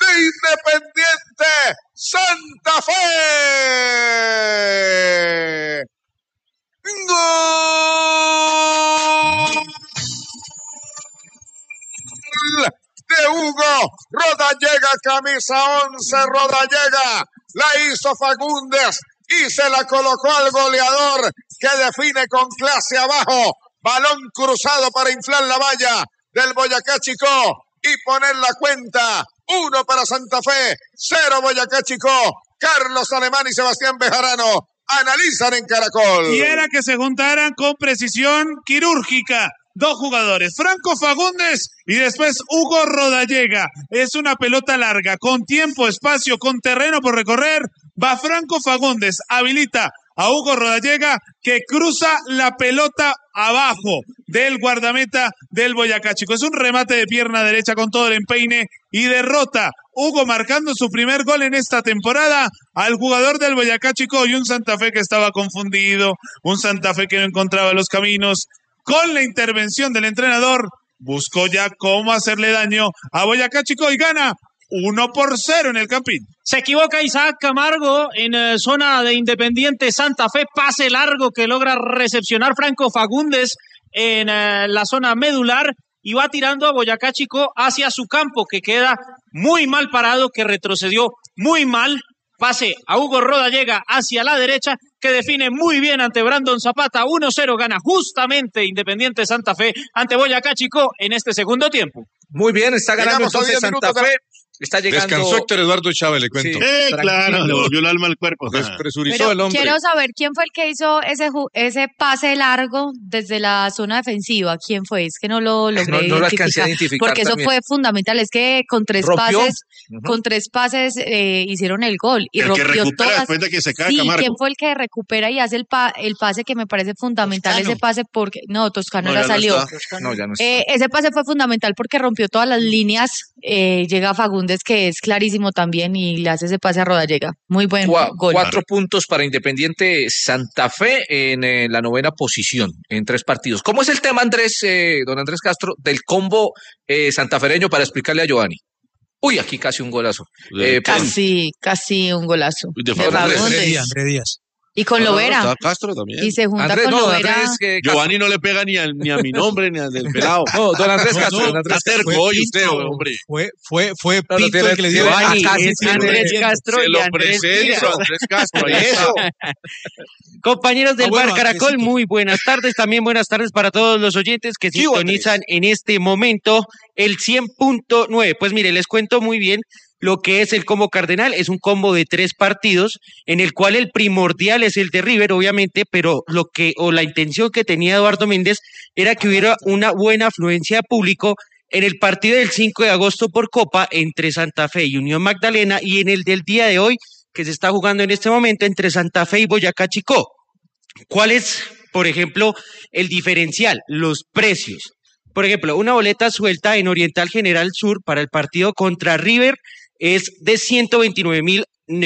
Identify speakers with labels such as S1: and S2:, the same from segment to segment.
S1: de Independiente Santa Fe. ¡Gol de Hugo Rodallega, camisa 11, Rodallega! La hizo Fagundes y se la colocó al goleador, que define con clase abajo. Balón cruzado para inflar la valla del Boyacá Chicó y poner la cuenta. 1 para Santa Fe, 0 Boyacá Chicó. Carlos Alemán y Sebastián Bejarano analizan en Caracol.
S2: Y era que se juntaran con precisión quirúrgica. 2 jugadores, Franco Fagundes y después Hugo Rodallega. Es una pelota larga, con tiempo, espacio, con terreno por recorrer. Va Franco Fagundes, habilita a Hugo Rodallega, que cruza la pelota abajo del guardameta del Boyacá Chicó. Es un remate de pierna derecha con todo el empeine y derrota Hugo, marcando su primer gol en esta temporada al jugador del Boyacá Chicó, y un Santa Fe que estaba confundido, un Santa Fe que no encontraba los caminos. Con la intervención del entrenador, buscó ya cómo hacerle daño a Boyacá Chicó y gana 1-0 en el Campín.
S3: Se equivoca Isaac Camargo en zona de Independiente Santa Fe. Pase largo que logra recepcionar Franco Fagundes en la zona medular y va tirando a Boyacá Chicó hacia su campo, que queda muy mal parado, que retrocedió muy mal. Pase a Hugo Rodallega hacia la derecha, que define muy bien ante Brandon Zapata. 1-0 gana justamente Independiente Santa Fe ante Boyacá Chicó en este segundo tiempo.
S4: Muy bien, está ganando entonces Santa Fe. Está llegando...
S5: Descansó Héctor Eduardo Chávez, le cuento.
S4: Sí,
S2: claro, le volvió el alma al cuerpo.
S5: Despresurizó el hombre.
S6: Quiero saber quién fue el que hizo ese pase largo desde la zona defensiva. ¿Quién fue? Es que no lo logré
S4: no lo alcancé a identificar
S6: porque eso
S4: también.
S6: fue fundamental. Es que con tres pases hicieron el gol. Y
S2: el
S6: rompió
S2: que recupera
S6: todas.
S2: después de que se cae
S6: Sí,
S2: Camargo.
S6: ¿quién fue el que recupera y hace el pase que me parece fundamental?
S2: Toscano.
S6: Ese pase porque... No, Toscano
S2: No,
S6: ya salió.
S4: No, ya no está.
S6: Ese pase fue fundamental porque rompió todas las líneas. Llega Fagundes, que es clarísimo también, y le hace ese pase a Rodallega. Muy buen gol.
S4: 4 puntos para Independiente Santa Fe en la 9ª posición en 3 partidos. ¿Cómo es el tema, Andrés, don Andrés Castro, del combo santafereño, para explicarle a Giovanni? Uy, aquí casi un golazo.
S6: Casi un golazo.
S5: De
S6: Fagundes.
S7: Andrés Díaz.
S6: Y con Lovera.
S5: Está Castro también.
S6: Y se junta
S4: Andrés,
S6: con
S4: no,
S6: Lovera.
S4: Andrés,
S5: Giovanni no le pega ni a mi nombre ni al del pelado.
S4: No, don Andrés Castro. Don Andrés
S5: Está terco hoy usted, hombre.
S7: Fue Pinto el que le dio
S3: Giovanni,
S7: casi
S3: es Andrés Castro
S5: Se
S3: y
S5: lo
S3: Andrés
S5: presento,
S3: Díaz.
S5: Andrés Castro. Ahí está.
S3: Compañeros del
S7: bueno,
S3: Bar Caracol,
S7: Andresito.
S3: muy buenas tardes. También buenas tardes para todos los oyentes que sintonizan en este momento el 100.9. Pues mire, les cuento muy bien lo que es el combo cardenal. Es un combo de 3 partidos en el cual el primordial es el de River, obviamente, pero la intención que tenía Eduardo Méndez era que hubiera una buena afluencia de público en el partido del 5 de agosto por Copa entre Santa Fe y Unión Magdalena, y en el del día de hoy, que se está jugando en este momento entre Santa Fe y Boyacá Chicó. ¿Cuál es, por ejemplo, el diferencial? Los precios. Por ejemplo, una boleta suelta en Oriental General Sur para el partido contra River es de 129,000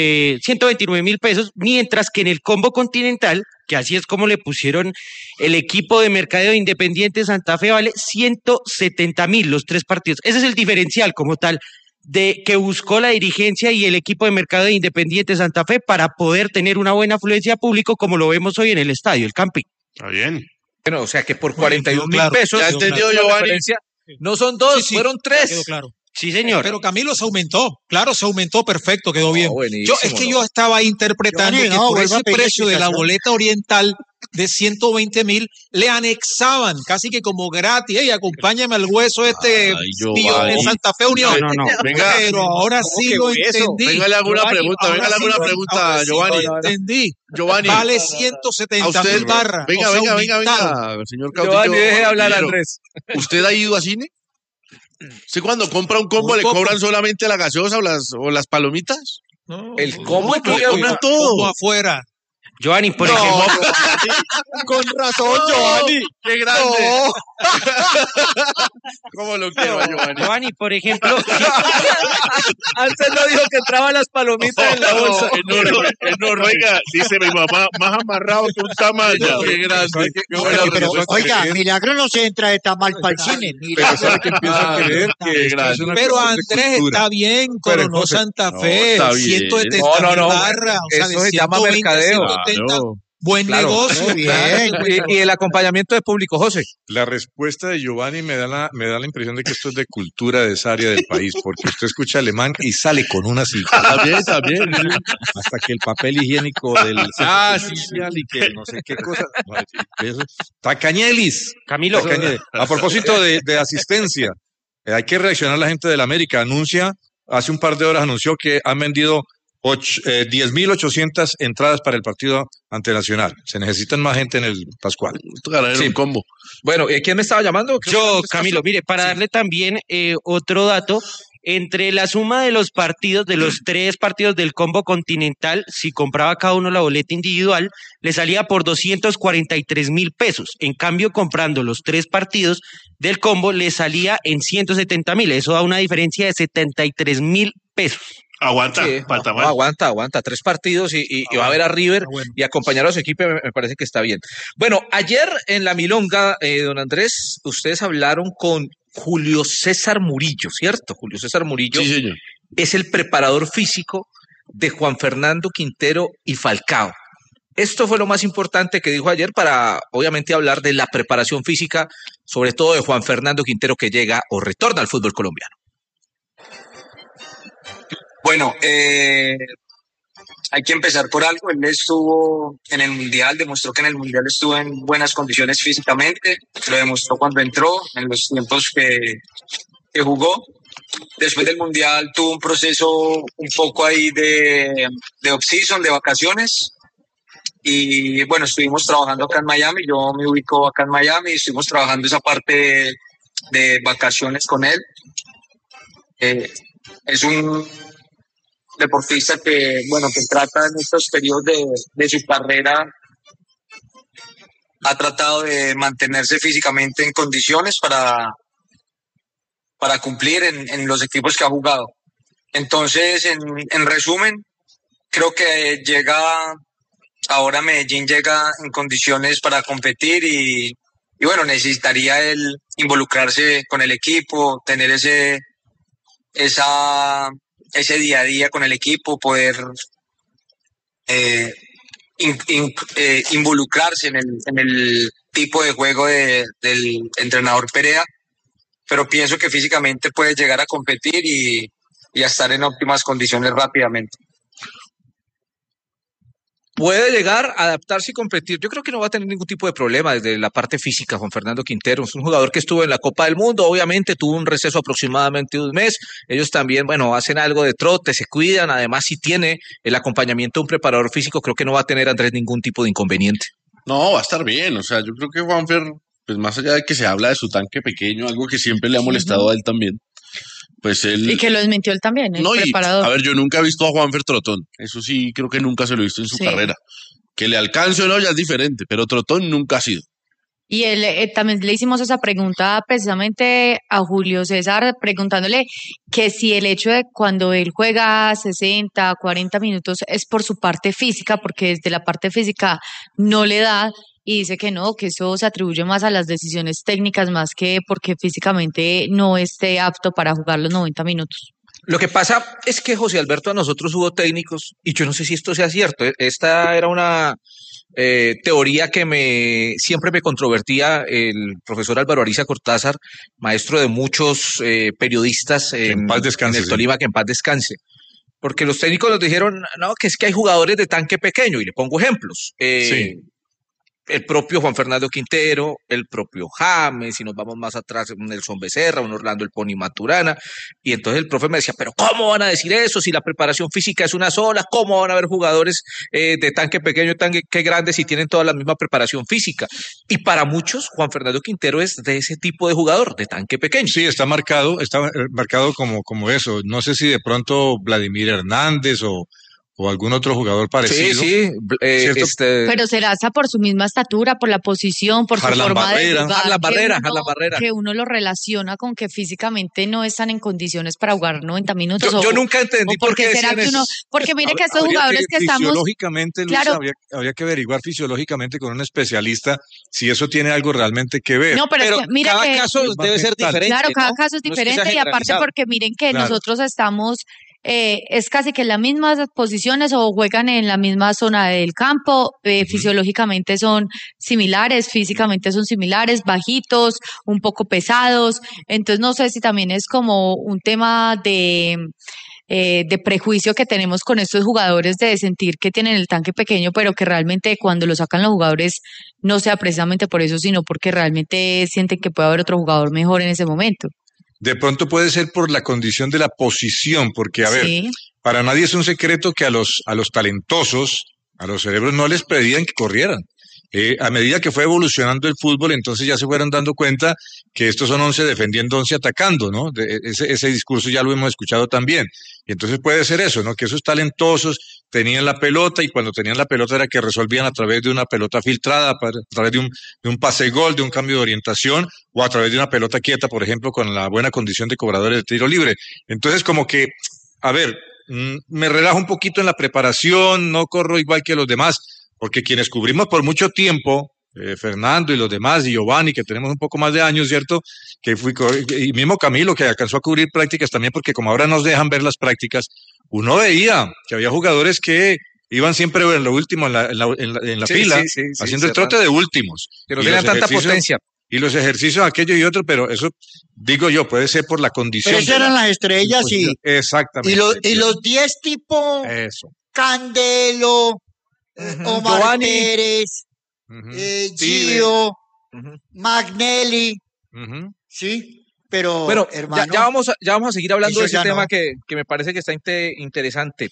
S3: pesos, mientras que en el combo continental, que así es como le pusieron el equipo de mercadeo Independiente Santa Fe, vale 170,000 los 3 partidos. Ese es el diferencial como tal de que buscó la dirigencia y el equipo de mercado de Independiente Santa Fe para poder tener una buena afluencia de público, como lo vemos hoy en el estadio, el Campín.
S5: Está bien.
S4: Bueno, o sea que por 41,000 pesos.
S5: Ya entendió, Giovanni.
S4: No son 2,
S7: Sí,
S4: fueron 3.
S7: Quedó claro.
S3: Sí, señor.
S7: Pero Camilo se aumentó, claro, se aumentó, perfecto, quedó bien.
S4: Buenísimo,
S7: Yo estaba interpretando
S8: Giovanni,
S7: que
S8: no,
S7: por
S8: vuelva
S7: ese
S8: a pedir
S7: precio de la
S8: explicación.
S7: boleta oriental de 120,000 le anexaban casi que como gratis. Ey, acompáñame al hueso
S5: Ay,
S7: tío
S5: Giovanni.
S7: en Santa Fe Unión.
S3: No.
S5: Venga,
S7: Pero ahora sí lo entendí.
S5: venga, le hago una
S7: Giovanni,
S5: pregunta,
S7: ahora
S5: venga, le hago una
S7: sí,
S5: pregunta,
S7: ahora sí
S5: Giovanni.
S7: lo entendí.
S5: Giovanni.
S7: Vale
S5: A
S7: 170,000
S5: usted,
S7: barras.
S5: venga,
S7: o sea,
S5: venga,
S7: aumentado.
S5: señor Caudillo.
S4: Giovanni, deje de hablar,
S5: Dinero.
S4: Andrés.
S5: ¿Usted ha ido a cine? ¿Usted cuando compra un combo
S7: Muy
S5: le
S7: poco.
S5: cobran solamente la gaseosa o las palomitas?
S7: No,
S4: El combo
S5: No,
S4: incluye
S5: compran todo.
S7: como afuera.
S3: Giovanni, por
S5: No,
S3: ejemplo,
S7: Con razón, Giovanni.
S5: ¡Qué grande! ¿Cómo lo quiero, Giovanni?
S3: Giovanni, por ejemplo,
S4: Antes no dijo que entraban las palomitas en la bolsa.
S5: Enorme, enorme.
S2: Oiga, dice mi mamá, más amarrado que un tamaya.
S5: ¡Qué grande! ¡Qué buena
S8: Pero,
S5: respuesta!
S8: oiga, Milagro no se entra de tamal para el cine.
S1: Pero sabe que empiezo a creer que
S5: Qué
S1: esto
S5: grande.
S1: es una
S7: Pero
S1: cuestión de
S7: Andrés,
S1: cultura.
S7: está bien,
S1: Pero,
S7: coronó
S1: José,
S7: Santa
S5: no,
S7: Fe,
S5: está bien.
S7: 170
S4: No, no,
S7: barras, o sea,
S4: eso
S7: de
S4: se llama
S7: 120 a
S4: mercadeo.
S7: 170,
S5: Claro.
S7: buen
S4: Claro.
S7: negocio.
S8: Muy bien.
S4: Y el acompañamiento de público, José.
S1: La respuesta de Giovanni me da la impresión de que esto es de cultura de esa área del país, porque usted escucha alemán y sale con una cita.
S5: Está bien.
S1: Hasta que el papel higiénico del
S5: Ah,
S1: centro
S5: sí,
S1: comercial y que no sé qué cosa. Eso- Tacañelis.
S3: Camilo,
S1: Tacañelis. A propósito de asistencia, hay que reaccionar la gente del América. Hace un par de horas anunció que han vendido 10.800 entradas para el partido ante Nacional. Se necesitan más gente en el Pascual.
S5: Tocará
S4: Sí.
S5: un combo.
S4: Bueno, ¿quién me estaba llamando?
S3: yo, Camilo, mire, para darle también otro dato, entre la suma de los partidos, de los 3 partidos del combo continental, si compraba cada uno la boleta individual, le salía por 243.000 pesos. En cambio, comprando los 3 partidos del combo, le salía en 170.000. Eso da una diferencia de 73.000 pesos.
S2: Aguanta,
S4: Sí,
S2: para
S4: no, aguanta. 3 partidos y va a ver a River y acompañar a su equipo, me parece que está bien. Bueno, ayer en la Milonga, don Andrés, ustedes hablaron con Julio César Murillo, ¿cierto? Julio César Murillo
S5: Sí, señor.
S4: es el preparador físico de Juan Fernando Quintero y Falcao. Esto fue lo más importante que dijo ayer para, obviamente, hablar de la preparación física, sobre todo de Juan Fernando Quintero, que llega o retorna al fútbol colombiano.
S9: Bueno, hay que empezar por algo. Él estuvo en el Mundial, demostró que en el Mundial estuvo en buenas condiciones físicamente. Lo demostró cuando entró, en los tiempos que jugó. Después del Mundial tuvo un proceso un poco ahí de off-season, de vacaciones. Y bueno, estuvimos trabajando acá en Miami. Yo me ubico acá en Miami y estuvimos trabajando esa parte de vacaciones con él. Es un deportista que trata en estos periodos de su carrera, ha tratado de mantenerse físicamente en condiciones para cumplir en los equipos que ha jugado. Entonces, en resumen, creo que ahora Medellín llega en condiciones para competir y bueno, necesitaría él involucrarse con el equipo, tener ese día a día con el equipo, poder involucrarse en el tipo de juego del entrenador Perea, pero pienso que físicamente puede llegar a competir y a estar en óptimas condiciones rápidamente.
S4: Puede llegar a adaptarse y competir. Yo creo que no va a tener ningún tipo de problema desde la parte física. Juan Fernando Quintero es un jugador que estuvo en la Copa del Mundo, obviamente tuvo un receso aproximadamente de un mes. Ellos también, hacen algo de trote, se cuidan. Además, si tiene el acompañamiento de un preparador físico, creo que no va a tener, Andrés, ningún tipo de inconveniente.
S5: No, va a estar bien. O sea, yo creo que Juanfer, pues más allá de que se habla de su tanque pequeño, algo que siempre le ha molestado a él también, pues él...
S6: Y que lo desmintió él también, el
S5: No,
S6: preparador.
S5: a ver, yo nunca he visto a Juanfer trotón. Eso sí, creo que nunca se lo he visto en su
S6: Sí.
S5: carrera. Que le alcance o no ya es diferente, pero trotón nunca ha sido.
S6: Y él, también le hicimos esa pregunta precisamente a Julio César, preguntándole que si el hecho de cuando él juega 60, 40 minutos es por su parte física, porque desde la parte física no le da, y dice que no, que eso se atribuye más a las decisiones técnicas más que porque físicamente no esté apto para jugar los 90 minutos.
S4: Lo que pasa es que, José Alberto, a nosotros hubo técnicos, y yo no sé si esto sea cierto. Esta era una teoría que siempre me controvertía el profesor Álvaro Ariza Cortázar, maestro de muchos periodistas
S1: en paz descanse,
S4: en el Tolima, que en paz descanse. Porque los técnicos nos dijeron, no, que es que hay jugadores de tanque pequeño, y le pongo ejemplos.
S1: Sí.
S4: El propio Juan Fernando Quintero, el propio James, si nos vamos más atrás, un Nelson Becerra, un Orlando El Pony Maturana, y entonces el profe me decía, pero ¿cómo van a decir eso si la preparación física es una sola? ¿Cómo van a haber jugadores de tanque pequeño, tanque grande si tienen toda la misma preparación física? Y para muchos, Juan Fernando Quintero es de ese tipo de jugador, de tanque pequeño.
S1: Sí, está marcado como eso. No sé si de pronto Vladimir Hernández o
S10: o algún otro jugador parecido.
S4: Sí,
S10: ¿cierto?
S6: Pero será hasta por su misma estatura, por la posición, por su
S10: Harlan
S6: forma de
S10: Barrera.
S6: jugar,
S4: Harlan Barrera.
S6: que uno lo relaciona con que físicamente no están en condiciones para jugar 90 minutos.
S4: Yo nunca entendí por qué
S6: será
S4: decían
S6: que uno,
S4: eso.
S6: porque mire que estos
S10: Habría
S6: jugadores que estamos,
S10: fisiológicamente, Luisa,
S6: claro.
S10: habría que averiguar fisiológicamente con un especialista si eso tiene algo realmente que ver.
S6: No, pero es que mira
S7: cada
S6: que
S7: caso debe ser diferente.
S6: claro, cada
S7: ¿no?
S6: caso es
S7: No es que
S6: diferente
S7: sea
S6: y aparte
S7: generalizado.
S6: porque miren que
S10: Claro.
S6: nosotros estamos, es casi que en las mismas posiciones o juegan en la misma zona del campo, fisiológicamente son similares, físicamente son similares, bajitos, un poco pesados, entonces no sé si también es como un tema de prejuicio que tenemos con estos jugadores de sentir que tienen el tanque pequeño, pero que realmente cuando lo sacan los jugadores no sea precisamente por eso, sino porque realmente sienten que puede haber otro jugador mejor en ese momento.
S10: De pronto puede ser por la condición de la posición, porque, a ver,
S6: Sí.
S10: para nadie es un secreto que a los talentosos, a los cerebros no les pedían que corrieran. A medida que fue evolucionando el fútbol, entonces ya se fueron dando cuenta que estos son 11 defendiendo, 11 atacando, ¿no? Ese discurso ya lo hemos escuchado también. Y entonces puede ser eso, ¿no? Que esos talentosos tenían la pelota y cuando tenían la pelota era que resolvían a través de una pelota filtrada, a través de un pase gol, de un cambio de orientación o a través de una pelota quieta, por ejemplo, con la buena condición de cobradores de tiro libre. Entonces como que, a ver, me relajo un poquito en la preparación, no corro igual que los demás, porque quienes cubrimos por mucho tiempo, Fernando y los demás, y Giovanni, que tenemos un poco más de años, ¿cierto? Y mismo Camilo, que alcanzó a cubrir prácticas también, porque como ahora nos dejan ver las prácticas, uno veía que había jugadores que iban siempre en lo último, en la
S4: Sí,
S10: fila,
S4: sí,
S10: haciendo el trote de últimos.
S4: Que no
S10: Y
S4: tenían
S10: los
S4: tanta
S10: ejercicios-
S4: potencia.
S10: Y los ejercicios aquello y otro, pero eso, digo yo, puede ser por la condición.
S8: Pero esas eran las estrellas y
S10: Exactamente.
S8: los 10 tipo
S10: Eso.
S8: Candelo, Omar
S4: Giovanni.
S8: Pérez,
S10: Ujú.
S8: Gio,
S4: Ujú.
S8: Magnelli,
S10: Ujú.
S8: sí, pero
S4: Bueno,
S8: hermano,
S4: ya vamos a seguir hablando
S8: eso
S4: de ese
S8: ya
S4: tema
S8: no.
S4: que me parece que está interesante.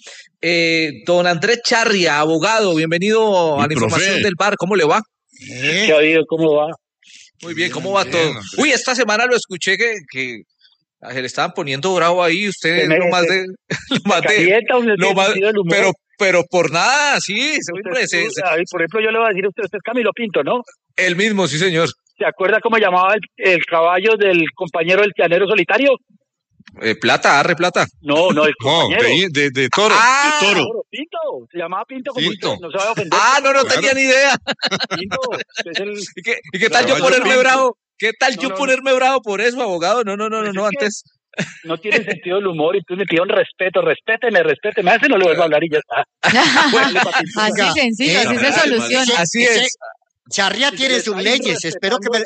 S4: Don Andrés Charria, abogado, bienvenido
S5: Mi
S4: a la información
S5: profe.
S4: del bar. ¿Cómo le va?
S8: ¿eh?
S11: ha habido? ¿Cómo va?
S4: Muy bien, ¿cómo va
S10: bien,
S4: todo?
S10: Andrés.
S4: Uy, esta semana lo escuché que se le estaban poniendo bravo ahí. Usted
S11: Se me-
S4: lo más de... Lo más de
S11: Calienta, uno
S4: lo
S11: tiene
S4: más-
S11: sentido del humor.
S4: pero por nada, sí. Hombre,
S11: Ay, por ejemplo, yo le voy a decir a usted es Camilo Pinto, ¿no?
S4: el mismo, sí, señor.
S11: ¿Se acuerda cómo llamaba el caballo del compañero del llanero solitario?
S4: Plata, arre plata.
S11: No, el
S10: No,
S11: compañero.
S10: de toro.
S4: Ah,
S5: de toro.
S11: Pinto, se llamaba Pinto como
S10: Pinto.
S11: usted, no se va a ofender.
S4: no
S10: Claro.
S4: tenía ni idea.
S11: Pinto, es el...
S4: ¿Y qué tal yo
S10: Caballo
S4: ponerme
S10: blanco.
S4: bravo? ¿Qué tal
S11: No,
S4: yo
S11: no, no.
S4: ponerme bravo por eso, abogado? No,
S11: Pues es que-
S4: antes.
S11: No tiene sentido del humor y entonces me pidieron respeto, respéteme, a ese no le vuelvo a hablar y ya está.
S6: Así sencillo, así se soluciona.
S4: Así
S8: Ese-
S4: es.
S8: Charria tiene sus leyes, espero que me...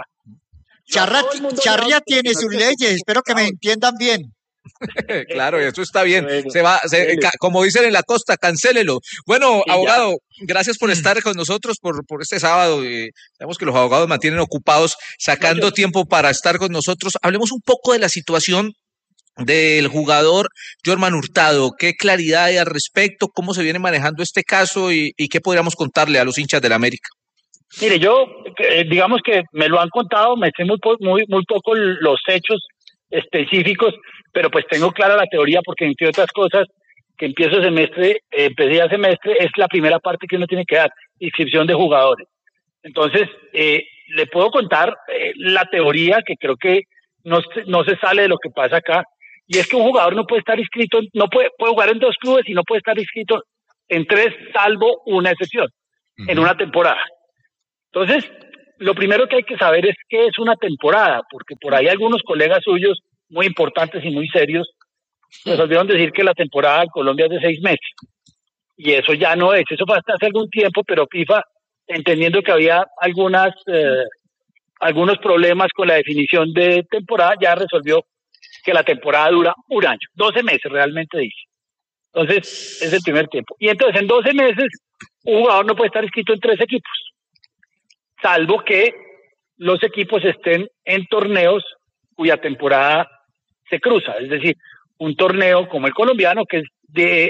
S11: Todo el mundo
S8: Charria
S11: bravo,
S8: tiene
S11: no
S8: sus
S11: te-
S8: leyes, espero que me entiendan bien.
S4: Claro, eso está bien.
S11: Bueno,
S4: Dele. Como dicen en la costa, cancélelo. Bueno,
S11: Y ya.
S4: abogado, gracias por estar con nosotros por este sábado. Sabemos que los abogados mantienen ocupados, sacando tiempo para estar con nosotros. Hablemos un poco de la situación del jugador Jorman Hurtado. ¿Qué claridad hay al respecto? ¿Cómo se viene manejando este caso y qué podríamos contarle a los hinchas del América?
S11: Mire, yo, digamos que me lo han contado, me sé muy poco los hechos específicos, pero pues tengo clara la teoría porque entre otras cosas que empecé ya semestre, es la primera parte que uno tiene que dar, inscripción de jugadores. Entonces, le puedo contar la teoría que creo que no se sale de lo que pasa acá, y es que un jugador no puede estar inscrito, no puede jugar en 2 clubes y no puede estar inscrito en 3, salvo una excepción, en una temporada. Entonces, lo primero que hay que saber es qué es una temporada, porque por ahí algunos colegas suyos muy importantes y muy serios resolvieron decir que la temporada en Colombia es de 6 meses. Y eso ya no es, eso fue hasta hace algún tiempo, pero FIFA, entendiendo que había algunos problemas con la definición de temporada, ya resolvió que la temporada dura 1 año, 12 meses realmente dice. Entonces, es el primer tiempo. Y entonces, en 12 meses, un jugador no puede estar inscrito en 3 equipos, salvo que los equipos estén en torneos cuya temporada se cruza, es decir, un torneo como el colombiano, que es de